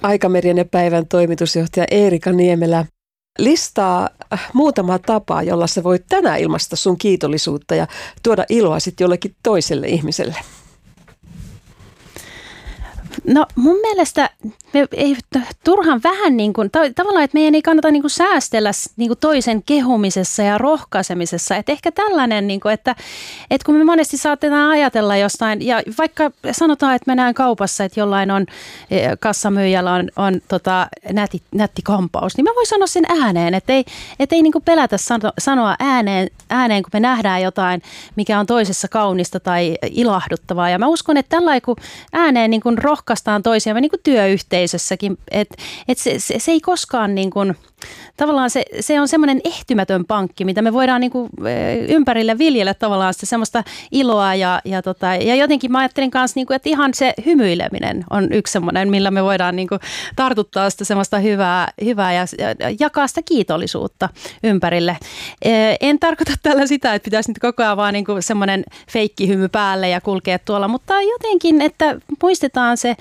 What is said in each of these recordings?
Aikamerien ja Päivän toimitusjohtaja Eerika Niemelä. Listaa muutama tapa, jolla sä voit tänään ilmaista sun kiitollisuutta ja tuoda iloa sitten jollekin toiselle ihmiselle. No mun mielestä me ei turhan vähän niin kuin, tavallaan, että meidän ei kannata niin kuin säästellä niin kuin toisen kehumisessa ja rohkaisemisessa. Että ehkä tällainen, niin kuin, että kun me monesti saatetaan ajatella jostain, ja vaikka sanotaan, että mennään kaupassa, että jollain on kassamyyjällä on nätti kampaus, niin mä voin sanoa sen ääneen, että ei niin kuin pelätä sanoa ääneen, kun me nähdään jotain, mikä on toisessa kaunista tai ilahduttavaa. Ja mä uskon, että tällainen, kun ääneen niin kuin rohkaistaan toisiamme niin kuin työyhteisössäkin, että se ei koskaan niin kuin, tavallaan se on semmoinen ehtymätön pankki, mitä me voidaan niin kuin ympärille viljellä tavallaan sitä semmoista iloa ja jotenkin mä ajattelin kanssa, niin kuin, että ihan se hymyileminen on yksi semmoinen, millä me voidaan niin kuin tartuttaa sitä semmoista hyvää ja jakaa sitä kiitollisuutta ympärille. En tarkoita tällä sitä, että pitäisi nyt koko ajan vaan niin kuin semmoinen feikkihymy päälle ja kulkea tuolla, mutta jotenkin, että muistetaan se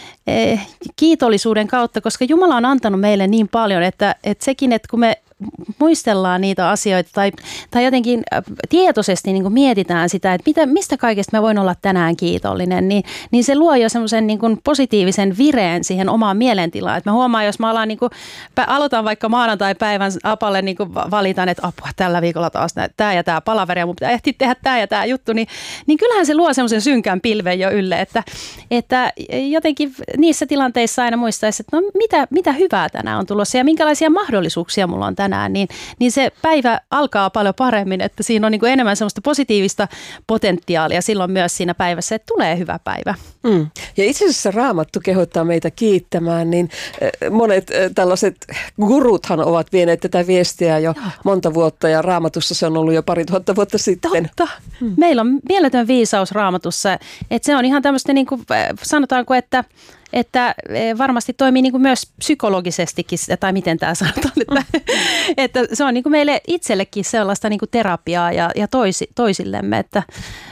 kiitollisuuden kautta, koska Jumala on antanut meille niin paljon, että sekin, että kun me muistellaan niitä asioita tai jotenkin tietoisesti niin kuin mietitään sitä, että mistä kaikesta mä voin olla tänään kiitollinen, niin se luo jo semmoisen niin kuin positiivisen vireen siihen omaan mielentilaan. Että mä huomaan, jos mä aloitan vaikka maanantai-päivän apalle niin kuin valitan, että apua tällä viikolla taas tämä ja tämä palaveri ja mun pitää ehtiä tehdä tämä ja tämä juttu, niin kyllähän se luo semmoisen synkän pilven jo ylle, että jotenkin niissä tilanteissa aina muistaisi, että no mitä hyvää tänään on tulossa ja minkälaisia mahdollisuuksia mulla on tänään, niin se päivä alkaa paljon paremmin, että siinä on niin kuin enemmän semmoista positiivista potentiaalia silloin myös siinä päivässä, että tulee hyvä päivä. Ja itse asiassa Raamattu kehottaa meitä kiittämään, niin monet tällaiset guruthan ovat vieneet tätä viestiä jo monta vuotta ja Raamatussa se on ollut jo 2000 vuotta sitten. Totta. Meillä on mieletön viisaus Raamatussa, että se on ihan tämmöistä niin kuin sanotaanko, että varmasti toimii niin kuin myös psykologisestikin, tai miten tämä sanotaan, että se on niin kuin meille itsellekin sellaista niin kuin terapiaa ja toisillemme, että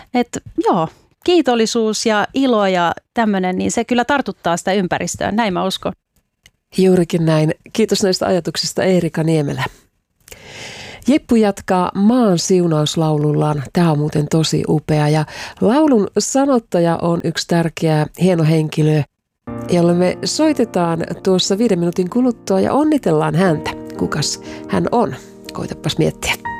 joo, kiitollisuus ja ilo ja tämmöinen, niin se kyllä tartuttaa sitä ympäristöä, näin mä uskon. Juurikin näin. Kiitos näistä ajatuksista Eerika Niemelä. Jeppu jatkaa maan siunauslaulullaan. Tämä on muuten tosi upea ja laulun sanottaja on yksi tärkeä hieno henkilö, jolle me soitetaan tuossa 5 minuutin kuluttua ja onnitellaan häntä. Kukas hän on? Koitapas miettiä.